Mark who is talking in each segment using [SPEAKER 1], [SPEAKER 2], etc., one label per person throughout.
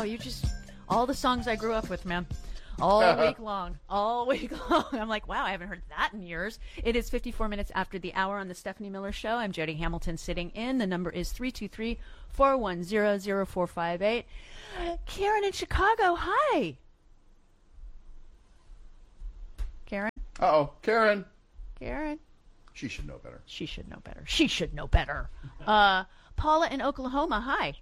[SPEAKER 1] wow, you just, all the songs I grew up with, man. All week long. I'm like, wow, I haven't heard that in years. It is 54 minutes after the hour on the Stephanie Miller Show. I'm Jody Hamilton sitting in. The number is 323-410-0458. Karen in Chicago, hi. Karen?
[SPEAKER 2] Uh-oh, Karen.
[SPEAKER 1] Karen?
[SPEAKER 2] She should know better.
[SPEAKER 1] She should know better. She should know better. Paula in Oklahoma, hi.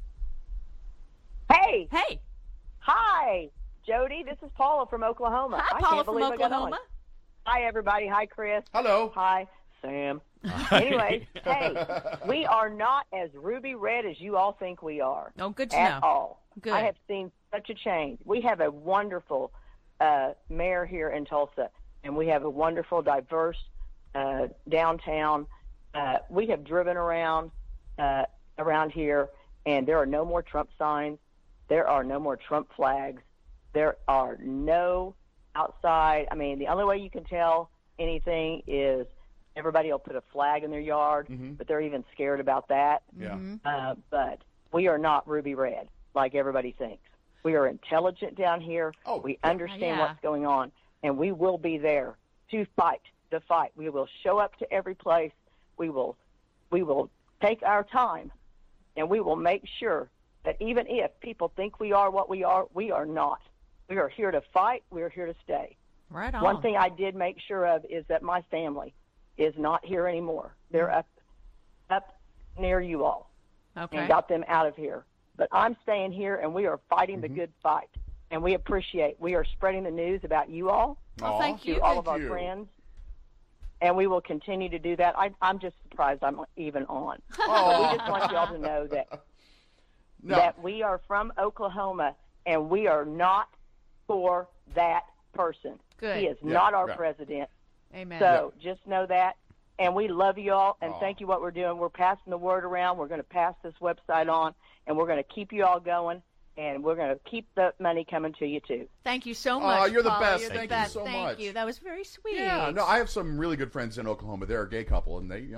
[SPEAKER 3] Hey.
[SPEAKER 1] Hey.
[SPEAKER 3] Hi, Jody. This is Paula from Oklahoma.
[SPEAKER 1] Hi, Paula from Oklahoma.
[SPEAKER 3] Hi, everybody. Hi, Chris.
[SPEAKER 2] Hello.
[SPEAKER 3] Hi, Sam. Anyways, hey, we are not as ruby red as you all think we are.
[SPEAKER 1] Oh, good to
[SPEAKER 3] know.
[SPEAKER 1] At
[SPEAKER 3] all.
[SPEAKER 1] Good.
[SPEAKER 3] I have seen such a change. We have a wonderful mayor here in Tulsa, and we have a wonderful, diverse downtown. We have driven around here, and there are no more Trump signs. There are no more Trump flags. There are no outside. I mean, the only way you can tell anything is everybody will put a flag in their yard, but they're even scared about that.
[SPEAKER 2] Yeah.
[SPEAKER 3] But we are not ruby red like everybody thinks. We are intelligent down here. We understand what's going on, and we will be there to fight the fight. We will show up to every place. We will take our time, and we will make sure that even if people think we are what we are not. We are here to fight. We are here to stay.
[SPEAKER 1] Right on.
[SPEAKER 3] One thing I did make sure of is that my family is not here anymore. They're up near you all.
[SPEAKER 1] Okay.
[SPEAKER 3] And got them out of here. But I'm staying here, and we are fighting the good fight. And we are spreading the news about you all.
[SPEAKER 1] Well, thank you.
[SPEAKER 3] To all of our friends. And we will continue to do that. I'm just surprised I'm even on. So we just want you all to know that we are from Oklahoma, and we are not for that person.
[SPEAKER 1] Good.
[SPEAKER 3] He is not our president.
[SPEAKER 1] Amen.
[SPEAKER 3] So just know that. And we love you all, and thank you what we're doing. We're passing the word around. We're going to pass this website on, and we're going to keep you all going, and we're going to keep the money coming to you, too.
[SPEAKER 1] Thank you so much,
[SPEAKER 2] you're the
[SPEAKER 1] Paula.
[SPEAKER 2] best.
[SPEAKER 1] You're
[SPEAKER 2] Thank
[SPEAKER 1] the
[SPEAKER 2] you
[SPEAKER 1] best.
[SPEAKER 2] so much.
[SPEAKER 1] Thank you. That was very sweet.
[SPEAKER 2] Yeah, no, I have some really good friends in Oklahoma. They're a gay couple, and they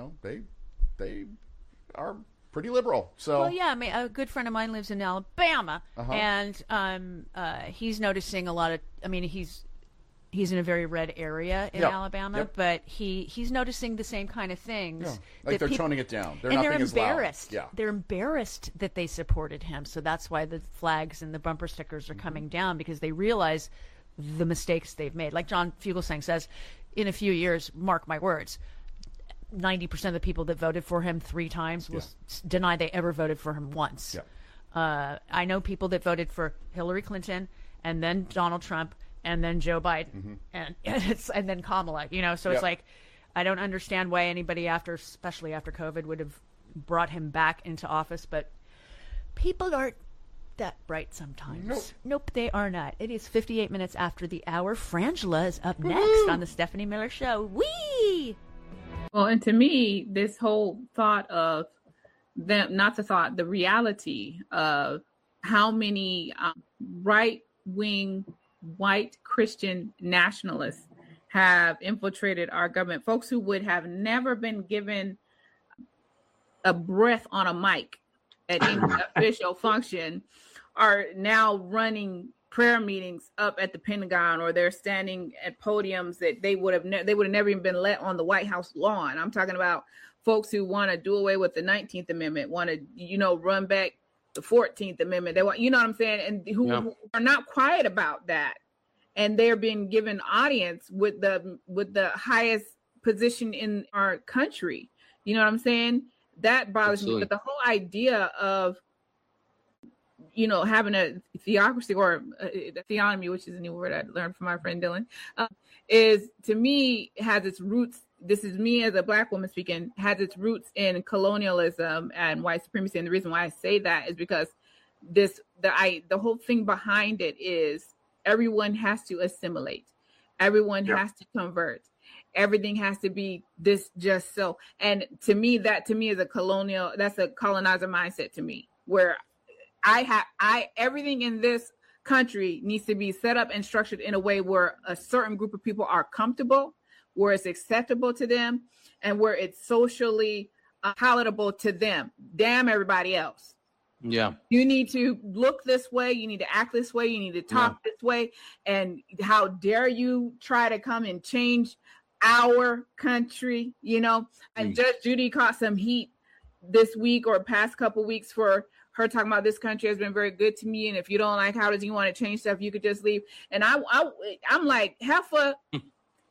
[SPEAKER 2] are pretty liberal. So
[SPEAKER 1] well, yeah, I mean, a good friend of mine lives in Alabama, and he's noticing a lot of. I mean, he's in a very red area in Alabama, but he's noticing the same kind of things.
[SPEAKER 2] Yeah. Like they're toning it down. They're not being as
[SPEAKER 1] embarrassed.
[SPEAKER 2] loud. Yeah.
[SPEAKER 1] They're embarrassed that they supported him. So that's why the flags and the bumper stickers are coming down, because they realize the mistakes they've made. Like John Fugelsang says, in a few years, mark my words, 90% of the people that voted for him 3 times will deny they ever voted for him once.
[SPEAKER 2] Yeah.
[SPEAKER 1] I know people that voted for Hillary Clinton and then Donald Trump and then Joe Biden and then Kamala. So it's like, I don't understand why anybody especially after COVID, would have brought him back into office. But people aren't that bright sometimes. Nope, they are not. It is 58 minutes after the hour. Frangela is up next on the Stephanie Miller Show. Whee!
[SPEAKER 4] Well, and to me, this whole thought of them, the reality of how many right-wing white Christian nationalists have infiltrated our government, folks who would have never been given a breath on a mic at any official function are now running prayer meetings up at the Pentagon, or they're standing at podiums that they would have never even been let on the White House lawn. I'm talking about folks who want to do away with the 19th Amendment, want to, run back the 14th Amendment. They want, you know what I'm saying? And who are not quiet about that. And they're being given audience with the highest position in our country. You know what I'm saying? That bothers me. But the whole idea of, having a theocracy or a theonomy, which is a new word I learned from my friend Dylan, is, to me, has its roots. This is me as a Black woman speaking, has its roots in colonialism and white supremacy. And the reason why I say that is because the whole thing behind it is everyone has to assimilate. Everyone has to convert. Everything has to be this just so. And to me is that's a colonizer mindset to me, where everything in this country needs to be set up and structured in a way where a certain group of people are comfortable, where it's acceptable to them, and where it's socially palatable to them. Damn everybody else.
[SPEAKER 5] Yeah.
[SPEAKER 4] You need to look this way. You need to act this way. You need to talk this way. And how dare you try to come and change our country, you know? And Judge Judy caught some heat this week or past couple weeks for her talking about this country has been very good to me. And if you don't like how does you want to change stuff, you could just leave. And I'm like, Heifer,